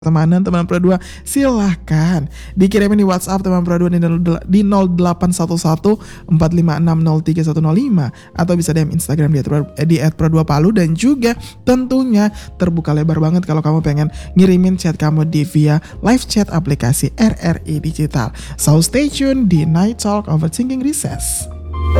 teman Pro 2, silahkan dikirimin di WhatsApp teman Pro 2 di 0811 4560305 atau bisa DM Instagram di @pro2palu, dan juga tentunya terbuka lebar banget kalau kamu pengen ngirimin chat kamu via live chat aplikasi RRI Digital. So stay tune di Night Talk Overthinking Recess.